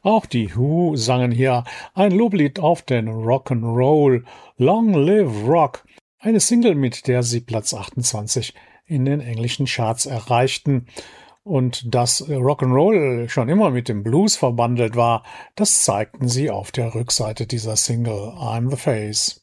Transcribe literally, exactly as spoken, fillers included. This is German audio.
Auch die Who sangen hier ein Loblied auf den Rock'n'Roll. Long Live Rock, eine Single, mit der sie Platz achtundzwanzig in den englischen Charts erreichten. Und dass Rock'n'Roll schon immer mit dem Blues verbandelt war, das zeigten sie auf der Rückseite dieser Single I'm the Face.